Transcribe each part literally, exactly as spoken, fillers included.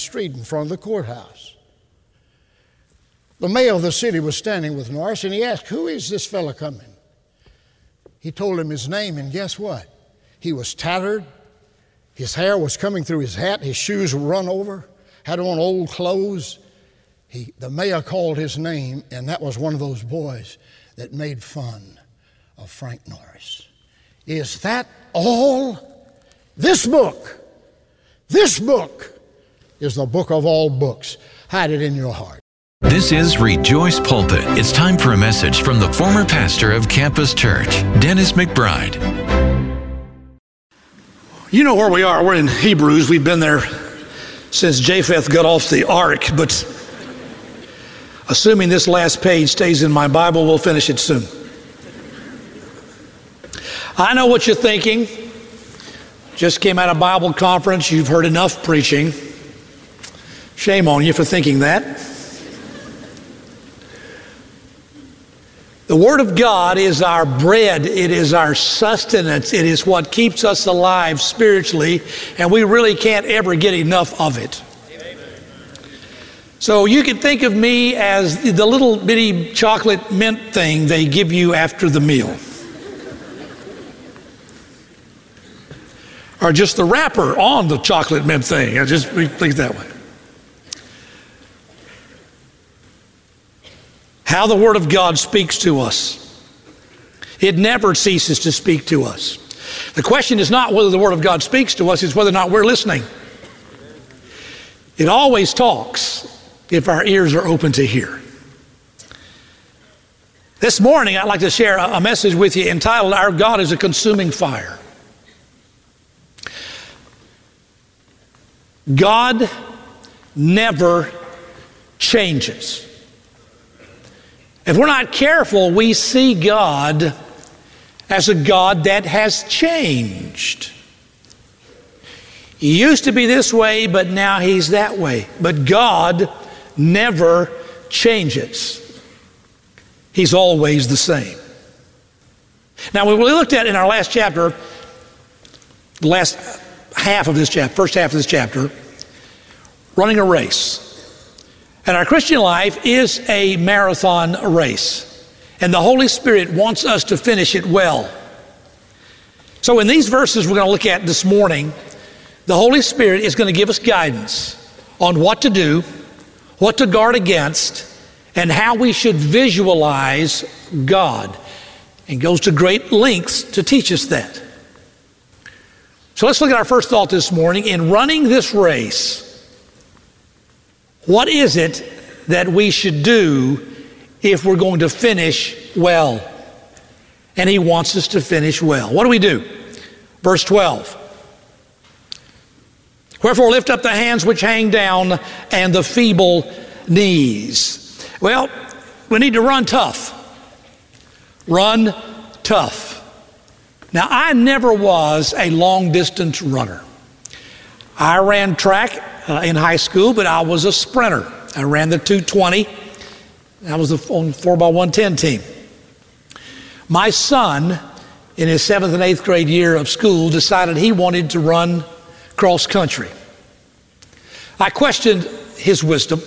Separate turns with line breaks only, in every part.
street in front of the courthouse. The mayor of the city was standing with Norris, and he asked, "Who is this fella coming?" He told him his name, and guess what? He was tattered. His hair was coming through his hat. His shoes were run over. Had on old clothes. He, the mayor called his name, and that was one of those boys that made fun of Frank Norris. Is that all? This book, this book is the book of all books. Hide it in your heart.
This is Rejoice Pulpit. It's time for a message from the former pastor of Campus Church, Dennis McBride.
You know where we are. We're in Hebrews. We've been there since Japheth got off the ark, but assuming this last page stays in my Bible, we'll finish it soon. I know what you're thinking. Just came out of Bible conference. You've heard enough preaching. Shame on you for thinking that. The Word of God is our bread. It is our sustenance. It is what keeps us alive spiritually, and we really can't ever get enough of it. So you can think of me as the little bitty chocolate mint thing they give you after the meal. Or just the wrapper on the chocolate mint thing. I just think that way. How the Word of God speaks to us. It never ceases to speak to us. The question is not whether the Word of God speaks to us, it's whether or not we're listening. It always talks if our ears are open to hear. This morning, I'd like to share a message with you entitled, Our God is a Consuming Fire. God never changes. If we're not careful, we see God as a God that has changed. He used to be this way, but now he's that way. But God never changes. He's always the same. Now, when we looked at in our last chapter, the last half of this chapter, first half of this chapter, running a race. And our Christian life is a marathon race. And the Holy Spirit wants us to finish it well. So in these verses we're going to look at this morning, the Holy Spirit is going to give us guidance on what to do, what to guard against, and how we should visualize God. And goes to great lengths to teach us that. So let's look at our first thought this morning. In running this race, what is it that we should do if we're going to finish well? And he wants us to finish well. What do we do? Verse twelve. Wherefore lift up the hands which hang down and the feeble knees. Well, we need to run tough. Run tough. Now, I never was a long-distance runner. I ran track uh, in high school, but I was a sprinter. I ran the two twenty. I was on the four by one ten team. My son, in his seventh and eighth grade year of school, decided he wanted to run cross country. I questioned his wisdom.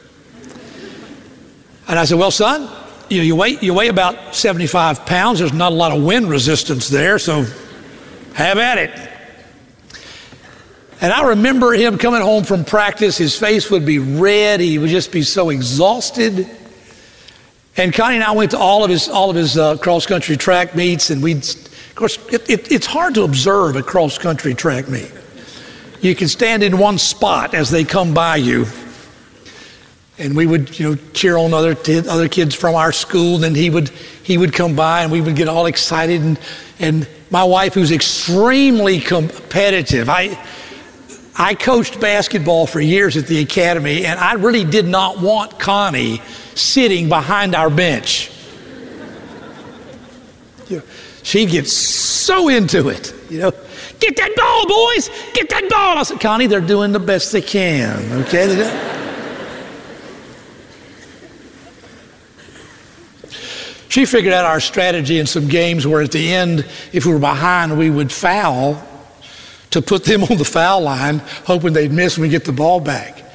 And I said, well, son, you know, you weigh, you weigh about seventy-five pounds. There's not a lot of wind resistance there, so have at it. And I remember him coming home from practice. His face would be red. He would just be so exhausted. And Connie and I went to all of his all of his uh, cross-country track meets. And we'd, of course, it, it, it's hard to observe a cross-country track meet. You can stand in one spot as they come by you. And we would, you know, cheer on other t- other kids from our school. Then he would he would come by, and we would get all excited. And and my wife, who's extremely competitive, I I coached basketball for years at the academy, and I really did not want Connie sitting behind our bench. You know, she gets so into it, you know. Get that ball, boys! Get that ball! I said, Connie, they're doing the best they can, okay? She figured out our strategy in some games where at the end, if we were behind, we would foul to put them on the foul line, hoping they'd miss when we get the ball back.